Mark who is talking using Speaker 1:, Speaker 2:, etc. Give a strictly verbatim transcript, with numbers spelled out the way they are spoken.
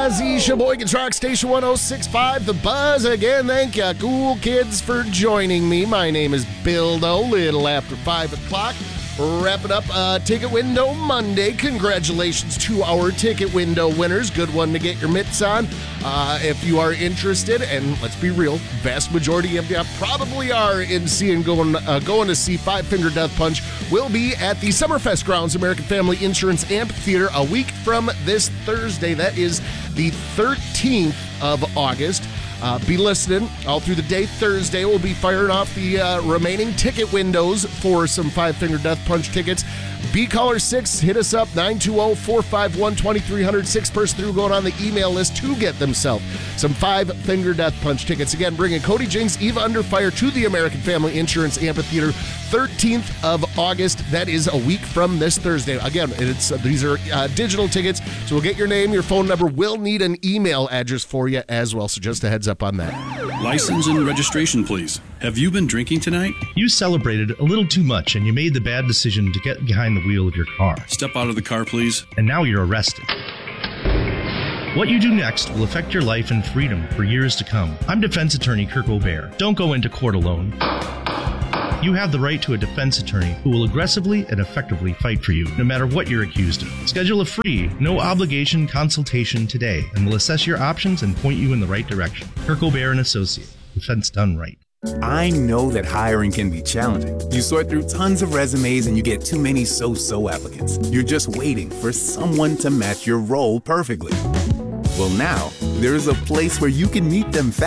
Speaker 1: Buzz, Sheboygan's Rock Station one oh six point five, The Buzz. Again, thank you, cool kids, for joining me. My name is Bill Doe, little after five o'clock. Wrapping up uh, Ticket Window Monday. Congratulations to our Ticket Window winners. Good one to get your mitts on. Uh, if you are interested, and let's be real, vast majority of you probably are in seeing going uh, going to see Five Finger Death Punch, will be at the Summerfest grounds, American Family Insurance Amphitheater, a week from this Thursday. That is the thirteenth of August. Uh, be listening all through the day. Thursday, we'll be firing off the uh, remaining ticket windows for some Five Finger Death Punch tickets. B-Caller six, hit us up, nine two zero, four five one, two three zero zero. Six person through going on the email list to get themselves some Five Finger Death Punch tickets. Again, bringing Cody Jinks, Eva Under Fire to the American Family Insurance Amphitheater, thirteenth of August. That is a week from this Thursday. Again, it's uh, these are uh, digital tickets, so we'll get your name, your phone number. We'll need an email address for you as well, so just a heads up on that.
Speaker 2: License and registration, please. Have you been drinking tonight?
Speaker 3: You celebrated a little too much and you made the bad decision to get behind the wheel of your car.
Speaker 2: Step out of the car, please.
Speaker 3: And now you're arrested. What you do next will affect your life and freedom for years to come. I'm defense attorney Kirk O'Bear. Don't go into court alone. You have the right to a defense attorney who will aggressively and effectively fight for you, no matter what you're accused of. Schedule a free, no-obligation consultation today, and we'll assess your options and point you in the right direction. Kirk O'Bear and Associate. Defense done right.
Speaker 4: I know that hiring can be challenging. You sort through tons of resumes and you get too many so-so applicants. You're just waiting for someone to match your role perfectly. Well, now, there's a place where you can meet them fast